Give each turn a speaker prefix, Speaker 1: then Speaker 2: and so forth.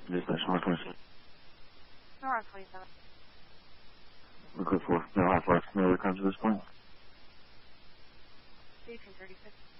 Speaker 1: Dispatch, North 27.
Speaker 2: North 27.
Speaker 1: Look for no half left. No other crimes at this point.
Speaker 2: C236.